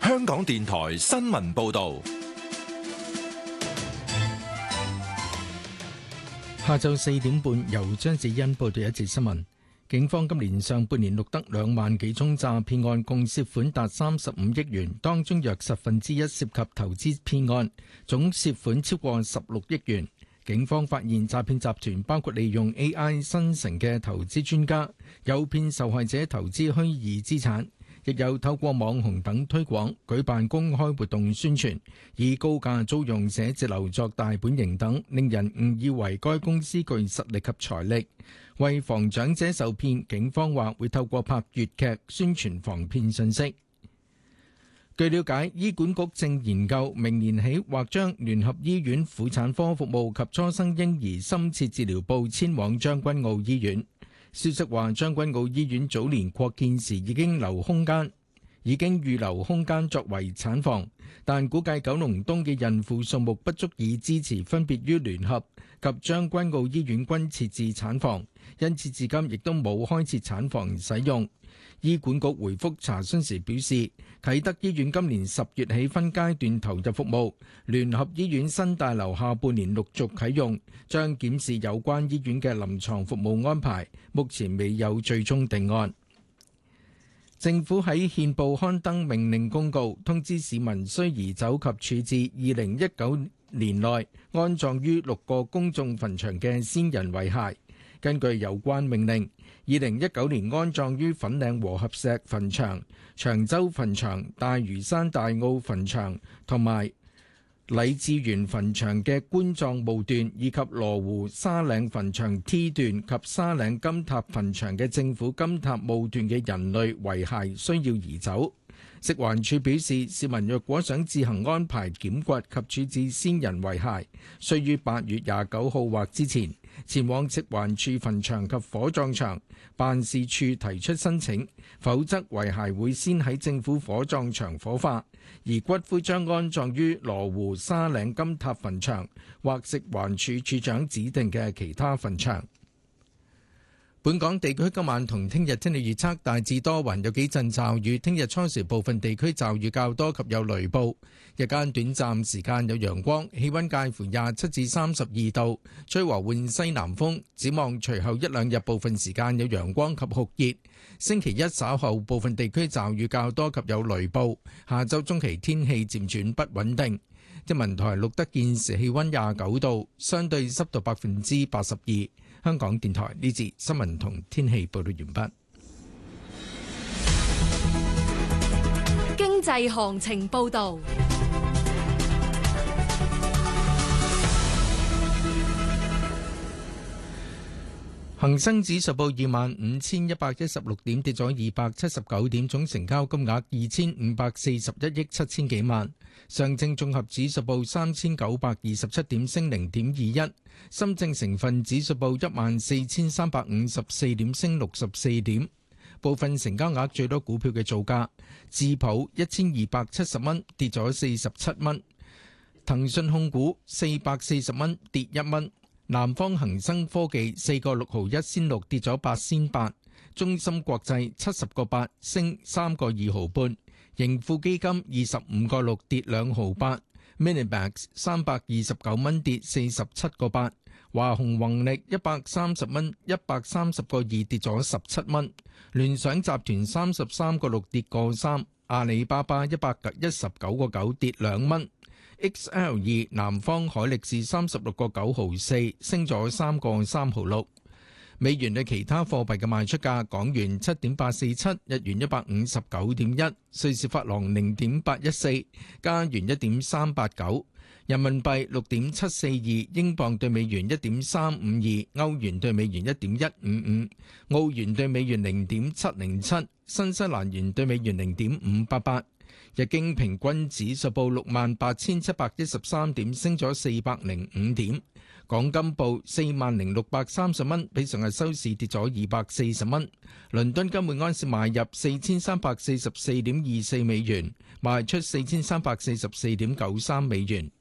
香港電台新聞報道。 下晝4點半，由張子欣報道一節新聞。警方今年上半年錄得2萬幾宗詐騙案，共涉款達35億元，當中約1/10涉及投資騙案，總涉款超過16億元。警方發現詐騙集團包括利用 AI 生成嘅投資專家，誘騙受害者投資虛擬資產，亦有透過網紅等推廣，舉辦公開活動宣傳，以高價租用寫字樓作大本營等，令人誤以為該公司具實力及財力。為防長者受騙，警方話會透過拍粵劇宣傳防騙信息。據了解，醫管局正研究明年起或將聯合醫院婦產科服務及初生嬰兒深切治療部遷往將軍澳醫院。消息話，將軍澳醫院早年擴建時已經預留空間作為產房，但估計九龍東嘅孕婦數目不足以支持分別於聯合及將軍澳醫院均設置產房，因此至今亦都冇開設產房使用。醫管局回覆查詢時表示，啟德醫院今年10月起分階段投入服務，聯合醫院新大樓下半年陸續啟用，將檢視有關醫院嘅臨床服務安排，目前未有最終定案。政府喺憲報刊登命令公告，通知市民需移走及處置2019年內安葬於6個公眾墳場嘅先人遺骸。根據有關命令，2019年安葬於粉嶺和合石墳場、長洲墳場、大嶼山大澳墳場同埋禮志園墳場嘅棺葬墓段，以及羅湖沙嶺墳場 T 段及沙嶺金塔墳場嘅政府金塔墓段嘅人類遺骸需要移走。食環署表示，市民若果想自行安排檢掘及處置先人遺骸，需於8月29號或之前前往食環署墳場及火葬場辦事處提出申請，否則遺骸會先喺政府火葬場火化，而骨灰將安葬於羅湖沙嶺金塔墳場或食環署署長指定嘅其他墳場。本港地區今晚同聽日天氣預測大致多雲，有幾陣驟雨。聽日初時部分地區驟雨較多及有雷暴，日間短暫時間有陽光，氣溫介乎27至32度，吹和緩西南風。展望隨後一兩日部分時間有陽光及酷熱，星期一稍後部分地區驟雨較多及有雷暴。下週中期天氣漸轉不穩定。天文台錄得現時氣溫29度，相對濕度82%。香港電台呢節新聞同天氣報道完畢。 經濟行情報道。 恒生指數報25,116點，跌咗279點，總成交金額2,541億7千幾萬。上證綜合指數報3,927點，升0.21。深證成分指數報14,354點，升64點。部分成交額最多股票嘅造價：智普1270蚊，跌咗47蚊；騰訊控股440蚊，跌1蚊；南方恒生科技4個6毫1仙6，跌咗8仙8；中芯國際70個8，升3個2毫半；盈富基金25個6，跌2毫8。Minimax 329蚊，跌47個8，華虹宏力130蚊，130個2，跌咗17蚊，聯想集團33個6，跌個3，阿里巴巴119個9，跌2蚊，XL2 南方海力士36個9毫4，升咗3個3毫6。美元對其他貨幣嘅賣出價：港元7.847，日元159.1，瑞士法郎0.814，加元1.389，人民幣6.742，英鎊對美元1.352，歐元對美元1.155，澳元對美元0.707，新西蘭元對美元0.588。日經平均指數報68,713點，升咗405點。港金報40,630蚊，比上日收市跌咗240蚊。倫敦金每安士買入4344.24美元，賣出4344.93美元。